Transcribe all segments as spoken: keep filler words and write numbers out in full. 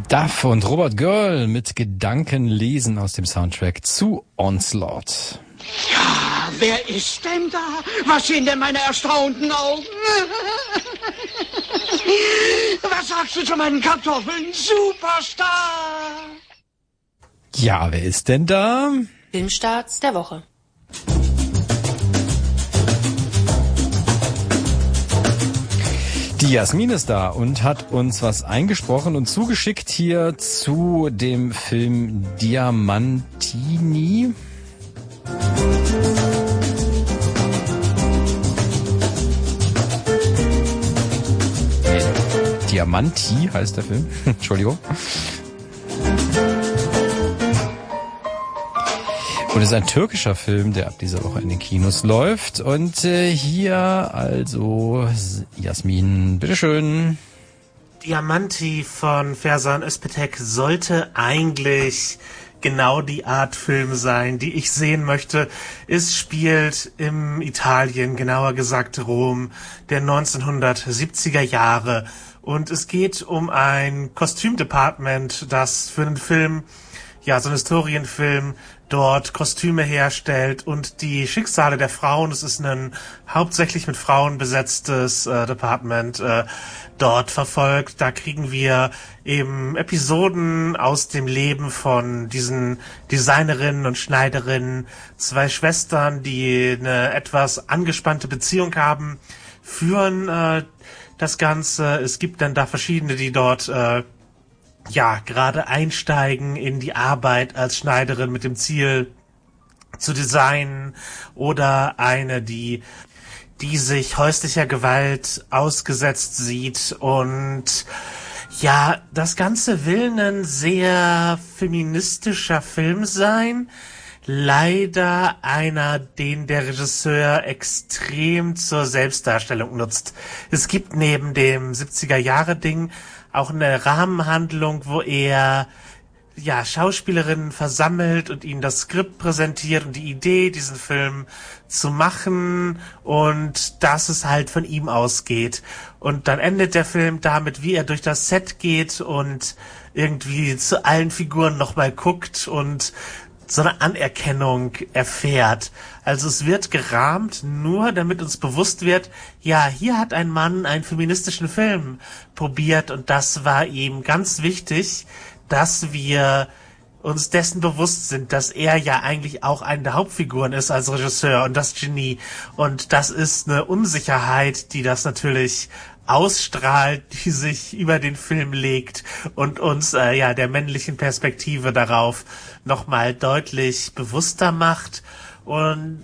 Duff und Robert Girl mit Gedankenlesen aus dem Soundtrack zu Onslaught. Ja, wer ist denn da? Was sehen denn meine erstaunten Augen? Was sagst du zu meinen Kartoffeln? Superstar! Ja, wer ist denn da? Filmstarts der Woche. Die Jasmin ist da und hat uns was eingesprochen und zugeschickt hier zu dem Film Diamantini. Nee, Diamanti heißt der Film. Entschuldigung. Und es ist ein türkischer Film, der ab dieser Woche in den Kinos läuft. Und äh, hier also Jasmin, bitteschön. Diamanti von Ferzan Özpetek sollte eigentlich genau die Art Film sein, die ich sehen möchte. Es spielt im Italien, genauer gesagt Rom, der neunzehnhundertsiebziger Jahre. Und es geht um ein Kostümdepartment, das für einen Film, ja, so einen Historienfilm, dort Kostüme herstellt und die Schicksale der Frauen, es ist ein hauptsächlich mit Frauen besetztes äh, Department, äh, dort verfolgt. Da kriegen wir eben Episoden aus dem Leben von diesen Designerinnen und Schneiderinnen, zwei Schwestern, die eine etwas angespannte Beziehung haben, führen äh, das Ganze. Es gibt dann da verschiedene, die dort äh, ja, gerade einsteigen in die Arbeit als Schneiderin mit dem Ziel zu designen, oder eine, die, die sich häuslicher Gewalt ausgesetzt sieht. Und ja, das Ganze will ein sehr feministischer Film sein. Leider einer, den der Regisseur extrem zur Selbstdarstellung nutzt. Es gibt neben dem siebziger-Jahre-Ding auch eine Rahmenhandlung, wo er ja Schauspielerinnen versammelt und ihnen das Skript präsentiert und die Idee, diesen Film zu machen, und dass es halt von ihm ausgeht. Und dann endet der Film damit, wie er durch das Set geht und irgendwie zu allen Figuren nochmal guckt und so eine Anerkennung erfährt. Also es wird gerahmt, nur damit uns bewusst wird, ja, hier hat ein Mann einen feministischen Film probiert, und das war ihm ganz wichtig, dass wir uns dessen bewusst sind, dass er ja eigentlich auch eine der Hauptfiguren ist als Regisseur und das Genie. Und das ist eine Unsicherheit, die das natürlich ausstrahlt, die sich über den Film legt und uns äh, ja der männlichen Perspektive darauf nochmal deutlich bewusster macht. Und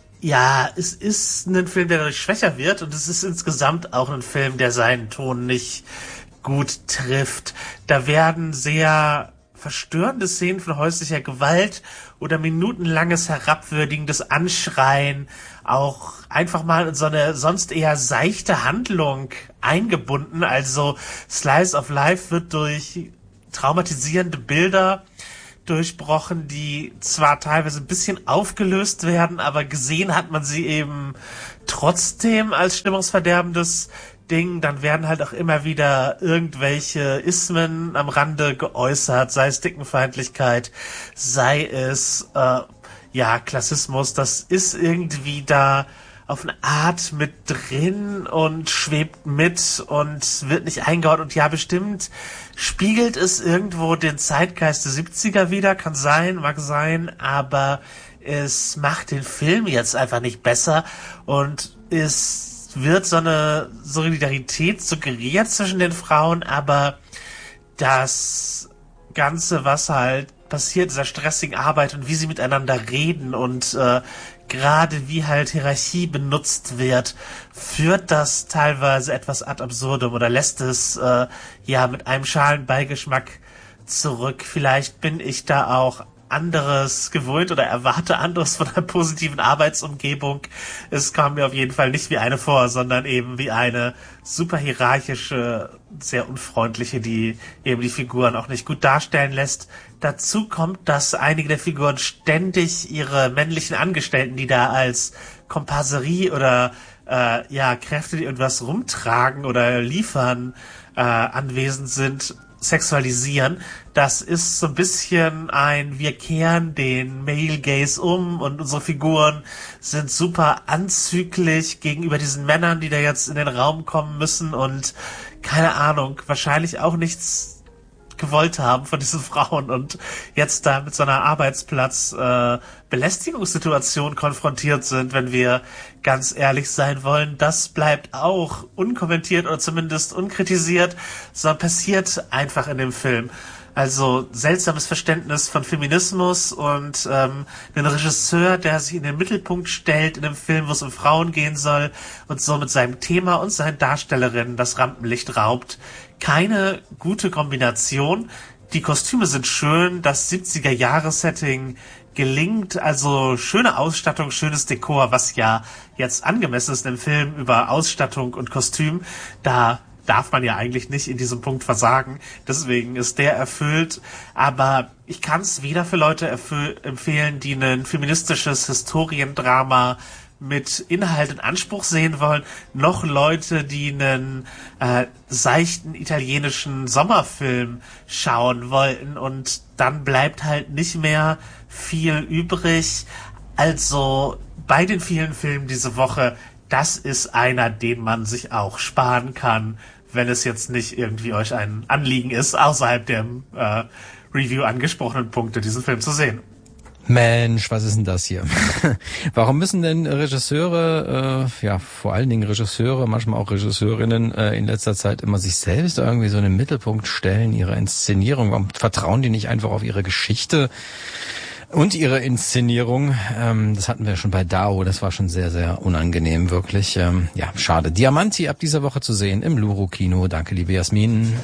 ja, es ist ein Film, der dadurch schwächer wird, und es ist insgesamt auch ein Film, der seinen Ton nicht gut trifft. Da werden sehr verstörende Szenen von häuslicher Gewalt oder minutenlanges herabwürdigendes Anschreien auch einfach mal in so eine sonst eher seichte Handlung eingebunden. Also Slice of Life wird durch traumatisierende Bilder durchbrochen, die zwar teilweise ein bisschen aufgelöst werden, aber gesehen hat man sie eben trotzdem als stimmungsverderbendes Ding. Dann werden halt auch immer wieder irgendwelche Ismen am Rande geäußert, sei es Dickenfeindlichkeit, sei es äh, ja Klassismus. Das ist irgendwie da auf eine Art mit drin und schwebt mit und wird nicht eingebaut. Und ja, bestimmt spiegelt es irgendwo den Zeitgeist der siebziger wieder, kann sein, mag sein, aber es macht den Film jetzt einfach nicht besser, und es wird so eine Solidarität suggeriert zwischen den Frauen, aber das Ganze, was halt passiert, dieser stressigen Arbeit und wie sie miteinander reden und äh, gerade wie halt Hierarchie benutzt wird, führt das teilweise etwas ad absurdum oder lässt es äh, ja mit einem schalen Beigeschmack zurück. Vielleicht bin ich da auch anderes gewöhnt oder erwarte anderes von einer positiven Arbeitsumgebung. Es kam mir auf jeden Fall nicht wie eine vor, sondern eben wie eine super hierarchische, sehr unfreundliche, die eben die Figuren auch nicht gut darstellen lässt. Dazu kommt, dass einige der Figuren ständig ihre männlichen Angestellten, die da als Komparserie oder äh, ja, Kräfte, die irgendwas rumtragen oder liefern, äh, anwesend sind, sexualisieren. Das ist so ein bisschen ein, wir kehren den Male Gaze um und unsere Figuren sind super anzüglich gegenüber diesen Männern, die da jetzt in den Raum kommen müssen und keine Ahnung, wahrscheinlich auch nichts gewollt haben von diesen Frauen und jetzt da mit so einer Arbeitsplatz äh, Belästigungssituation konfrontiert sind, wenn wir ganz ehrlich sein wollen. Das bleibt auch unkommentiert oder zumindest unkritisiert, sondern passiert einfach in dem Film. Also seltsames Verständnis von Feminismus und ähm, einen Regisseur, der sich in den Mittelpunkt stellt in einem Film, wo es um Frauen gehen soll und so mit seinem Thema und seinen Darstellerinnen das Rampenlicht raubt. Keine gute Kombination. Die Kostüme sind schön, das siebziger-Jahre-Setting gelingt, also schöne Ausstattung, schönes Dekor, was ja jetzt angemessen ist im Film über Ausstattung und Kostüm. Da darf man ja eigentlich nicht in diesem Punkt versagen. Deswegen ist der erfüllt. Aber ich kann es weder für Leute erfüll- empfehlen, die ein feministisches Historiendrama mit Inhalt und Anspruch sehen wollen, noch Leute, die einen äh, seichten italienischen Sommerfilm schauen wollten. Und dann bleibt halt nicht mehr viel übrig. Also bei den vielen Filmen diese Woche, das ist einer, den man sich auch sparen kann, wenn es jetzt nicht irgendwie euch ein Anliegen ist, außerhalb der äh, Review angesprochenen Punkte diesen Film zu sehen. Mensch, was ist denn das hier? Warum müssen denn Regisseure, äh, ja vor allen Dingen Regisseure, manchmal auch Regisseurinnen äh, in letzter Zeit immer sich selbst irgendwie so in den Mittelpunkt stellen, ihre Inszenierung? Warum vertrauen die nicht einfach auf ihre Geschichte und ihre Inszenierung? Ähm, das hatten wir schon bei Dao, das war schon sehr, sehr unangenehm, wirklich. Ähm, ja, schade. Diamanti ab dieser Woche zu sehen im Luro-Kino. Danke, liebe Jasmin.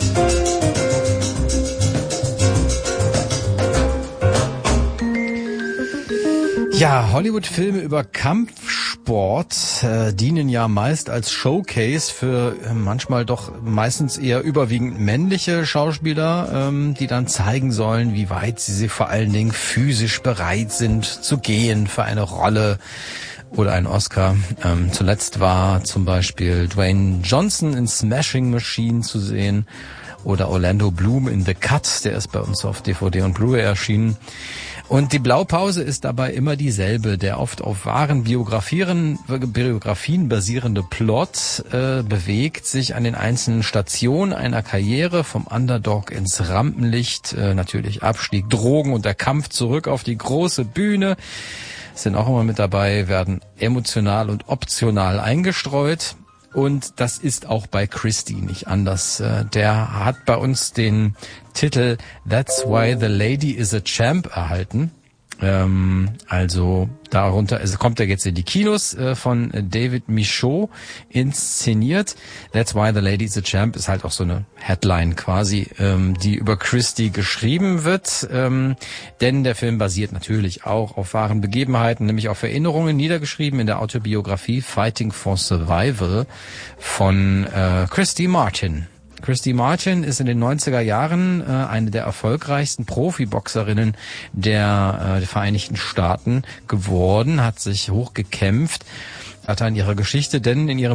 Ja, Hollywood-Filme über Kampfsport äh, dienen ja meist als Showcase für äh, manchmal doch meistens eher überwiegend männliche Schauspieler, ähm, die dann zeigen sollen, wie weit sie sich vor allen Dingen physisch bereit sind zu gehen für eine Rolle oder einen Oscar. Ähm, zuletzt war zum Beispiel Dwayne Johnson in Smashing Machine zu sehen oder Orlando Bloom in The Cut, der ist bei uns auf D V D und Blu-ray erschienen. Und die Blaupause ist dabei immer dieselbe. Der oft auf wahren Biografien, Biografien basierende Plot äh, bewegt sich an den einzelnen Stationen einer Karriere vom Underdog ins Rampenlicht. Äh, natürlich Abstieg, Drogen und der Kampf zurück auf die große Bühne. Sind auch immer mit dabei, werden emotional und optional eingestreut. Und das ist auch bei Christie nicht anders. Der hat bei uns den Titel That's Why the Lady is a Champ erhalten. Ähm, also darunter also kommt er jetzt in die Kinos äh, von David Michaud inszeniert. That's Why the Lady is a Champ ist halt auch so eine Headline quasi, ähm, die über Christie geschrieben wird. Ähm, denn der Film basiert natürlich auch auf wahren Begebenheiten, nämlich auf Erinnerungen niedergeschrieben in der Autobiografie Fighting for Survival von äh, Christy Martin. Christy Martin ist in den neunziger Jahren äh, eine der erfolgreichsten Profiboxerinnen der, äh, der Vereinigten Staaten geworden, hat sich hochgekämpft, hat an ihrer Geschichte, denn in ihrem